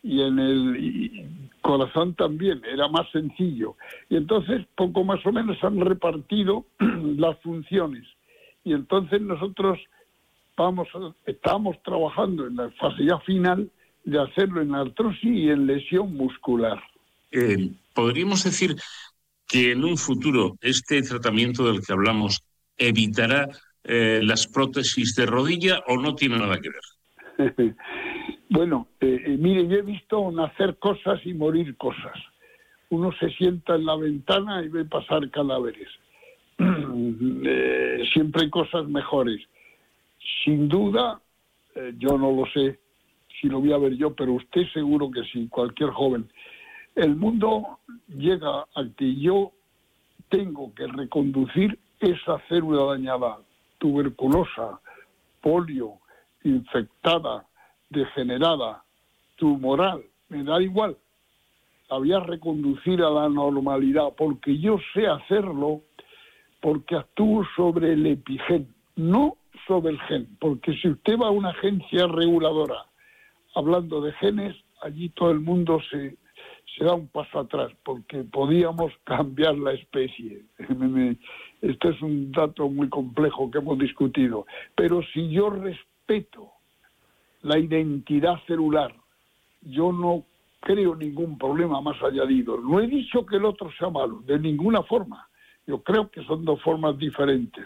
y en el corazón también, era más sencillo. Y entonces poco más o menos han repartido las funciones. Y entonces nosotros estamos trabajando en la fase ya final de hacerlo en artrosis y en lesión muscular. ¿Podríamos decir que en un futuro este tratamiento del que hablamos evitará las prótesis de rodilla o no tiene nada que ver? Bueno, mire, yo he visto nacer cosas y morir cosas. Uno se sienta en la ventana y ve pasar cadáveres. Siempre hay cosas mejores. Sin duda, yo no lo sé si lo voy a ver yo, pero usted seguro que sí, cualquier joven. El mundo llega a que yo tengo que reconducir esa célula dañada, tuberculosa, polio, infectada, degenerada, tumoral, me da igual. La voy a reconducir a la normalidad porque yo sé hacerlo, porque actúo sobre el epigen, no sobre el gen. Porque si usted va a una agencia reguladora hablando de genes, allí todo el mundo se da un paso atrás, porque podíamos cambiar la especie. Este es un dato muy complejo que hemos discutido. Pero si yo respeto la identidad celular, yo no creo ningún problema más añadido. No he dicho que el otro sea malo, de ninguna forma. Yo creo que son dos formas diferentes.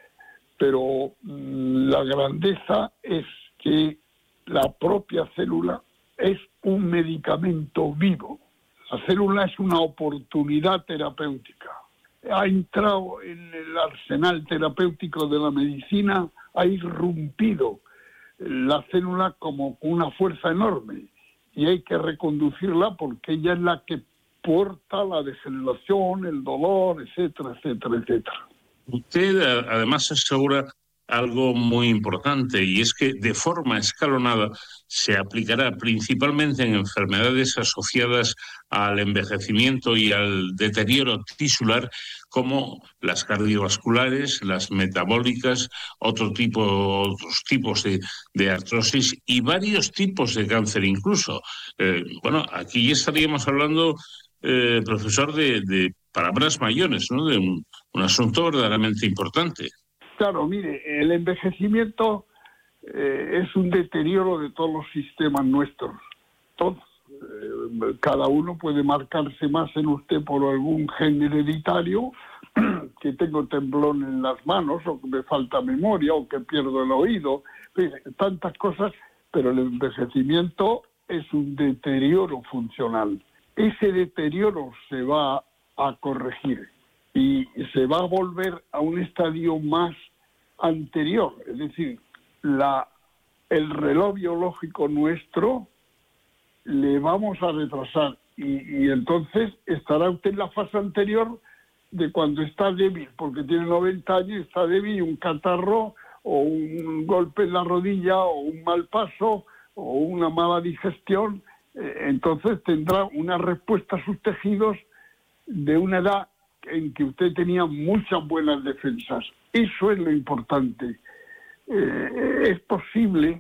Pero la grandeza es que la propia célula es un medicamento vivo. La célula es una oportunidad terapéutica. Ha entrado en el arsenal terapéutico de la medicina, ha irrumpido la célula como una fuerza enorme y hay que reconducirla porque ella es la que porta la degeneración, el dolor, etcétera, etcétera, etcétera. Usted además asegura algo muy importante, y es que de forma escalonada se aplicará principalmente en enfermedades asociadas al envejecimiento y al deterioro tisular, como las cardiovasculares, las metabólicas, otros tipos de artrosis y varios tipos de cáncer incluso. Bueno, aquí ya estaríamos hablando, profesor, de palabras mayores, ¿no? De un asunto verdaderamente importante. Claro, mire, el envejecimiento es un deterioro de todos los sistemas nuestros. Todos. Cada uno puede marcarse más en usted por algún gen hereditario, que tengo temblón en las manos, o que me falta memoria, o que pierdo el oído, tantas cosas, pero el envejecimiento es un deterioro funcional. Ese deterioro se va a corregir y se va a volver a un estadio más anterior, es decir, el reloj biológico nuestro le vamos a retrasar y entonces estará usted en la fase anterior de cuando está débil, porque tiene 90 años y está débil, y un catarro o un golpe en la rodilla o un mal paso o una mala digestión, entonces tendrá una respuesta a sus tejidos de una edad en que usted tenía muchas buenas defensas. Eso es lo importante. Es posible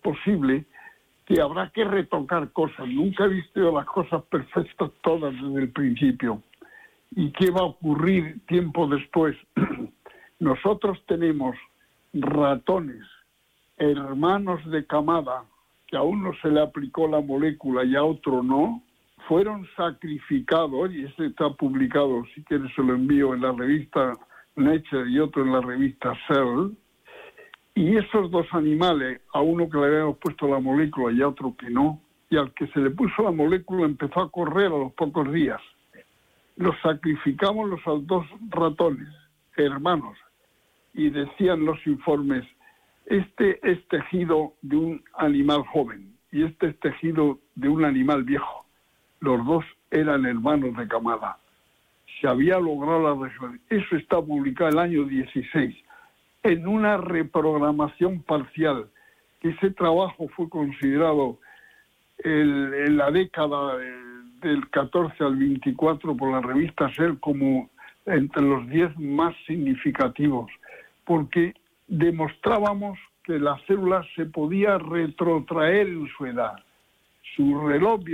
que habrá que retocar cosas. Nunca he visto las cosas perfectas todas desde el principio. ¿Y qué va a ocurrir tiempo después? Nosotros tenemos ratones, hermanos de camada, que a uno se le aplicó la molécula y a otro no, fueron sacrificados, y este está publicado, si quieres se lo envío, en la revista Nature y otro en la revista Cell, y esos dos animales, a uno que le habíamos puesto la molécula y a otro que no, y al que se le puso la molécula empezó a correr a los pocos días. Los sacrificamos los dos ratones, hermanos, y decían los informes, este es tejido de un animal joven y este es tejido de un animal viejo. Los dos eran hermanos de camada. Se había logrado la resurrección. Eso está publicado el año 16, en una reprogramación parcial. Ese trabajo fue considerado en la década del 14 al 24 por la revista Cell como entre los 10 más significativos, porque demostrábamos que la célula se podía retrotraer en su edad. Su reloj